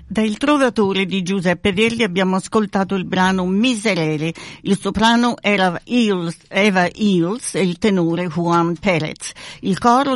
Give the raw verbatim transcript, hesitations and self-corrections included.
Da Il Trovatore di Giuseppe Verdi abbiamo ascoltato il brano Miserere. Il soprano era Eels, Eva Eels e il tenore Juan Perez. Il coro